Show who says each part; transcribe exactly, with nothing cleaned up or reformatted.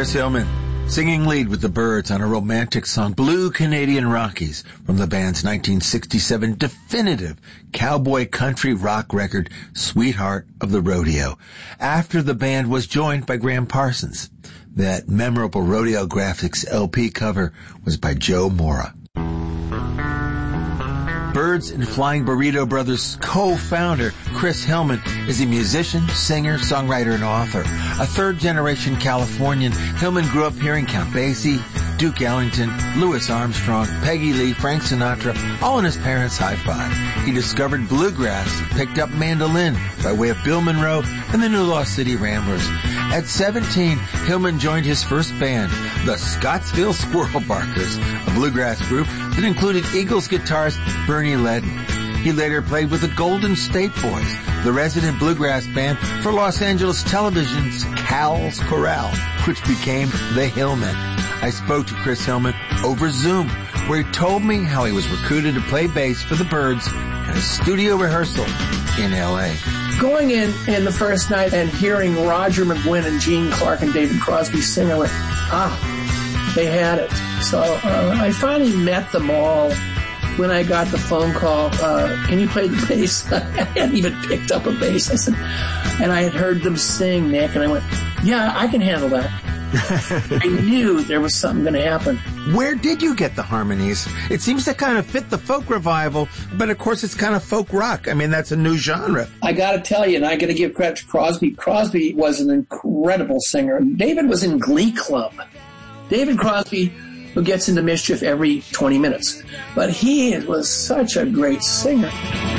Speaker 1: Chris Hillman, singing lead with the Byrds on a romantic song, Blue Canadian Rockies, from the band's nineteen sixty-seven definitive cowboy country rock record, Sweetheart of the Rodeo, after the band was joined by Graham Parsons. That memorable Rodeo Graphics L P cover was by Joe Mora. Byrds and Flying Burrito Brothers co-founder Chris Hillman is a musician, singer, songwriter, and author. A third-generation Californian, Hillman grew up hearing Count Basie, Duke Ellington, Louis Armstrong, Peggy Lee, Frank Sinatra, all in his parents' hi-fi. He discovered bluegrass, picked up mandolin by way of Bill Monroe and the New Lost City Ramblers. At seventeen, Hillman joined his first band, the Scottsville Squirrel Barkers, a bluegrass group that included Eagles guitarist Bernie Ledden. He later played with the Golden State Boys, the resident bluegrass band for Los Angeles Television's Cal's Corral, which became the Hillmen. I spoke to Chris Hillman over Zoom, where he told me how he was recruited to play bass for the Byrds at a studio rehearsal in L A.
Speaker 2: Going in in the first night and hearing Roger McGuinn and Gene Clark and David Crosby sing, I went, ah, they had it. So uh, I finally met them all when I got the phone call, uh, can you play the bass? I hadn't even picked up a bass. I said, and I had heard them sing, Nick, and I went, yeah, I can handle that. I knew there was something going to happen.
Speaker 1: Where did you get the harmonies? It seems to kind of fit the folk revival, but of course it's kind of folk rock. I mean, that's a new genre.
Speaker 2: I got to tell you, and I got to give credit to Crosby. Crosby was an incredible singer. David was in Glee Club. David Crosby, who gets into mischief every twenty minutes. But he was such a great singer.